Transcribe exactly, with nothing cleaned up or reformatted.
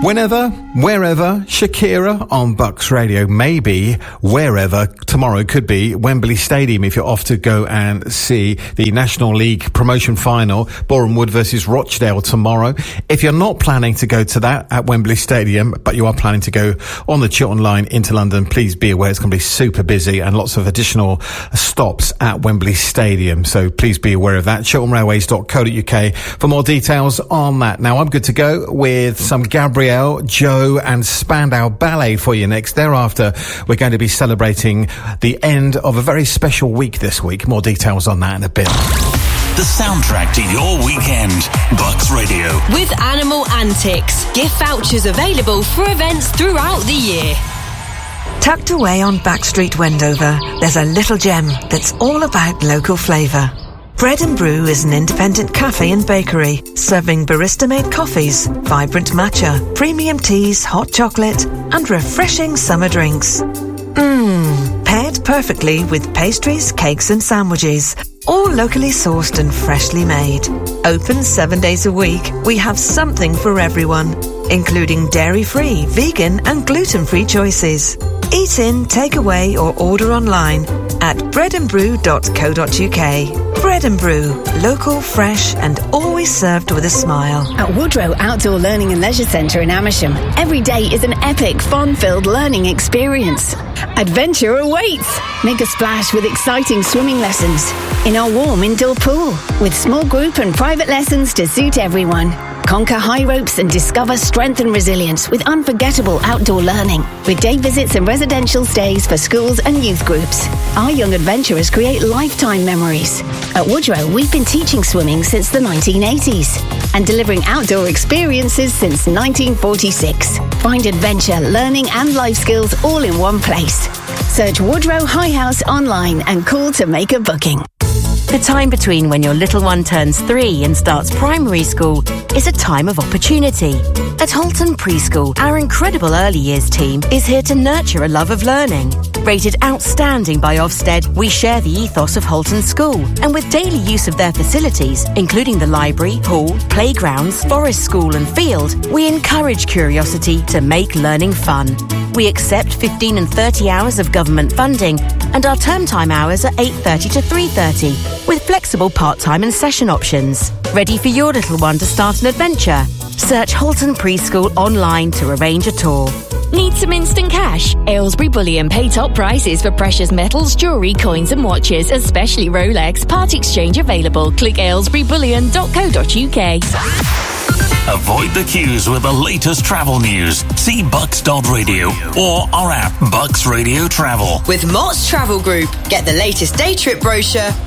Whenever, wherever, Shakira on Bucks Radio. Maybe wherever tomorrow could be Wembley Stadium if you're off to go and see the National League promotion final, Boreham Wood versus Rochdale tomorrow. If you're not planning to go to that at Wembley Stadium, but you are planning to go on the Chiltern Line into London, please be aware it's going to be super busy and lots of additional stops at Wembley Stadium. So please be aware of that. chiltern railways dot co dot uk for more details on that. Now I'm good to go with some Gabrielle, Joe and Spandau Ballet for you next. Thereafter, we're going to be celebrating the end of a very special week this week. More details on that in a bit. The soundtrack to your weekend. Bucks Radio. With Animal Antics. Gift vouchers available for events throughout the year. Tucked away on Backstreet Wendover, there's a little gem that's all about local flavour. Bread and Brew is an independent cafe and bakery, serving barista-made coffees, vibrant matcha, premium teas, hot chocolate, and refreshing summer drinks. Mmm, paired perfectly with pastries, cakes and sandwiches, all locally sourced and freshly made. Open seven days a week, we have something for everyone, including dairy-free, vegan and gluten-free choices. Eat in, take away or order online at bread and brew dot co dot uk. Bread and Brew, local, fresh and always served with a smile. At Woodrow Outdoor Learning and Leisure Centre in Amersham, every day is an epic, fun-filled learning experience. Adventure awaits! Make a splash with exciting swimming lessons in our warm indoor pool with small group and private lessons to suit everyone. Conquer high ropes and discover strength and resilience with unforgettable outdoor learning. With day visits and residential stays for schools and youth groups. Our young adventurers create lifetime memories. At Woodrow, we've been teaching swimming since the nineteen eighties and delivering outdoor experiences since nineteen forty-six. Find adventure, learning and life skills all in one place. Search Woodrow High House online and call to make a booking. The time between when your little one turns three and starts primary school is a time of opportunity. At Holton Preschool, our incredible early years team is here to nurture a love of learning. Rated outstanding by Ofsted, we share the ethos of Holton School, and with daily use of their facilities, including the library, hall, playgrounds, forest school and field, we encourage curiosity to make learning fun. We accept fifteen and thirty hours of government funding, and our term time hours are eight thirty to three thirty, with flexible part-time and session options. Ready for your little one to start an adventure? Search Holton Preschool online to arrange a tour. Need some instant cash? Aylesbury Bullion pay top prices for precious metals, jewellery, coins and watches, especially Rolex. Part exchange available. Click aylesbury bullion dot co dot uk. Avoid the queues with the latest travel news. See bucks dot radio or our app, Bucks Radio Travel. With Mott's Travel Group, get the latest day trip brochure,